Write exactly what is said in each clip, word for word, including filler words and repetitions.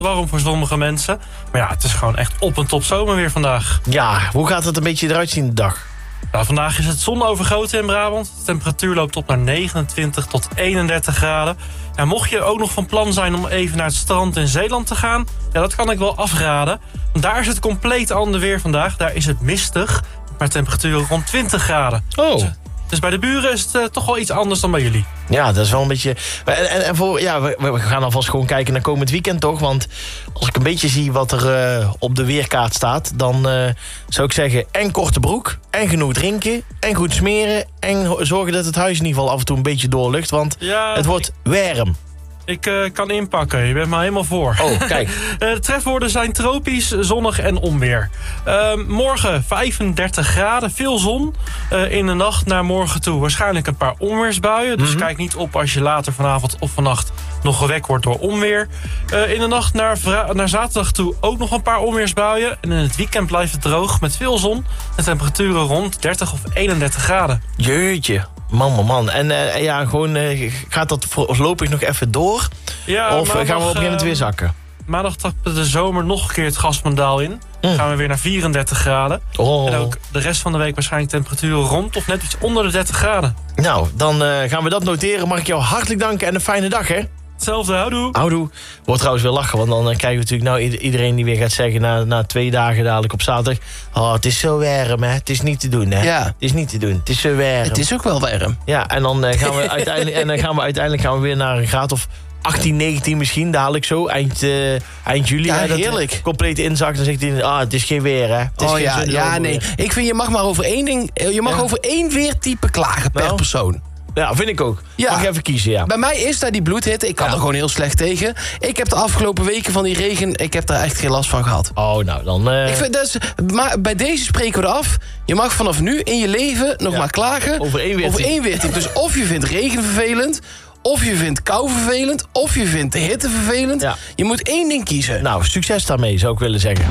warm voor sommige mensen. Maar ja, het is gewoon echt op en top zomer weer vandaag. Ja, hoe gaat het een beetje eruit zien de dag? Nou, vandaag is het zonovergoten in Brabant. De temperatuur loopt op naar negenentwintig tot eenendertig graden. Ja, mocht je ook nog van plan zijn om even naar het strand in Zeeland te gaan... ja, dat kan ik wel afraden. Want daar is het compleet ander weer vandaag. Daar is het mistig, met temperaturen rond twintig graden. Oh. Dus, dus bij de buren is het uh, toch wel iets anders dan bij jullie. Ja, dat is wel een beetje... En, en, en voor, ja, we, we gaan alvast gewoon kijken naar komend weekend, toch? Want als ik een beetje zie wat er uh, op de weerkaart staat... dan uh, zou ik zeggen, en korte broek, en genoeg drinken... en goed smeren, en zorgen dat het huis in ieder geval af en toe een beetje doorlucht... want ja, het wordt warm. Ik uh, kan inpakken, je bent maar helemaal voor. Oh, kijk. uh, de trefwoorden zijn tropisch, zonnig en onweer. Uh, morgen vijfendertig graden, veel zon. Uh, in de nacht naar morgen toe waarschijnlijk een paar onweersbuien. Dus mm-hmm. kijk niet op als je later vanavond of vannacht nog gewekt wordt door onweer. Uh, in de nacht naar, vra- naar zaterdag toe ook nog een paar onweersbuien. En in het weekend blijft het droog met veel zon. En temperaturen rond dertig of eenendertig graden. Jeetje. Man, man, man. En uh, ja, gewoon, uh, gaat dat voorlopig nog even door? Ja, of maandag, gaan we op een gegeven moment weer zakken? Maandag tapt de zomer nog een keer het gaspedaal in. Dan mm. gaan we weer naar vierendertig graden. Oh. En ook de rest van de week waarschijnlijk temperaturen rond of net iets onder de dertig graden. Nou, dan uh, gaan we dat noteren. Mag ik jou hartelijk danken en een fijne dag, hè? Hetzelfde, houdoe. Houdoe. Wordt trouwens weer lachen, want dan uh, krijgen we natuurlijk nou iedereen die weer gaat zeggen... na, na twee dagen dadelijk op zaterdag... oh, het is zo warm, hè. Het is niet te doen, hè. Ja. Het is niet te doen. Het is zo warm. Het is ook wel warm. Ja, en dan, uh, gaan, we uiteindelijk, en dan gaan we uiteindelijk gaan we weer naar een graad of... achttien, negentien misschien, dadelijk zo, eind, uh, eind juli. Ja, hè, heerlijk. Compleet inzakt, dan zegt hij, ah, het is geen weer, hè. Het is oh geen ja, ja nee. Weer. Ik vind, je mag maar over één ding, je mag ja. over één weertype klagen per nou? persoon. Ja, vind ik ook. Ja. Mag je even kiezen, ja. Bij mij is daar die bloedhitte. Ik kan ja. er gewoon heel slecht tegen. Ik heb de afgelopen weken van die regen... ik heb daar echt geen last van gehad. Oh, nou, dan... Uh... Ik vind, dus, maar bij deze spreken we af. Je mag vanaf nu in je leven nog ja. maar klagen... Over één weertype. Over één weertype. Dus of je vindt regen vervelend... of je vindt kou vervelend... of je vindt de hitte vervelend. Ja. Je moet één ding kiezen. Nou, succes daarmee, zou ik willen zeggen.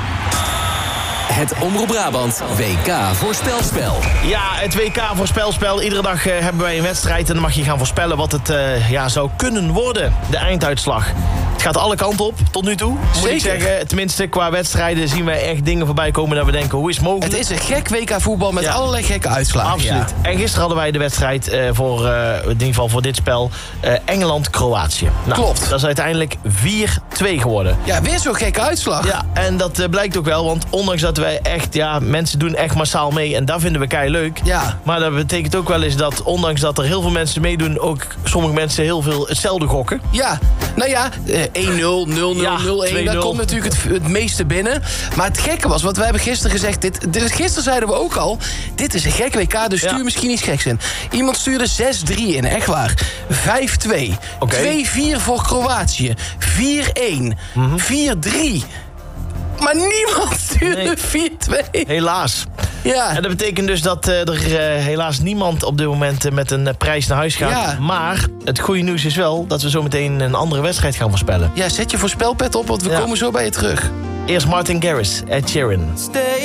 Het Omroep Brabant W K voorspelspel. Ja, het W K voorspelspel. Iedere dag uh, hebben wij een wedstrijd en dan mag je gaan voorspellen wat het uh, ja, zou kunnen worden. De einduitslag. Het gaat alle kanten op, tot nu toe. Moet Zeker. ik zeggen, tenminste qua wedstrijden zien wij echt dingen voorbij komen dat we denken, hoe is het mogelijk? Het is een gek W K voetbal met ja. allerlei gekke uitslagen. Absoluut. Ja. En gisteren hadden wij de wedstrijd uh, voor, uh, in ieder geval voor dit spel, uh, Engeland-Kroatië. Nou, klopt. Dat is uiteindelijk vier twee geworden. Ja, weer zo'n gekke uitslag. Ja, en dat uh, blijkt ook wel, want ondanks dat wij echt, ja, mensen doen echt massaal mee en dat vinden we kei leuk. Ja. Maar dat betekent ook wel eens dat, ondanks dat er heel veel mensen meedoen, ook sommige mensen heel veel hetzelfde gokken. Ja, nou ja, uh, één nul, nul nul, ja, nul één, daar komt natuurlijk het, het meeste binnen. Maar het gekke was, want wij hebben gisteren gezegd, dit, dit, gisteren zeiden we ook al, dit is een gek W K, dus stuur ja. misschien iets geks in. Iemand stuurde zes drie in, echt waar. vijf twee, okay. twee vier voor Kroatië, vier één, mm-hmm. vier drie... Maar niemand stuurde nee. vier twee. Helaas. Ja. En dat betekent dus dat uh, er uh, helaas niemand op dit moment uh, met een uh, prijs naar huis gaat. Ja. Maar het goede nieuws is wel dat we zo meteen een andere wedstrijd gaan voorspellen. Ja, zet je voorspelpet op, want we ja. komen zo bij je terug. Eerst Martin Garrix, Ed Sheeran. Stay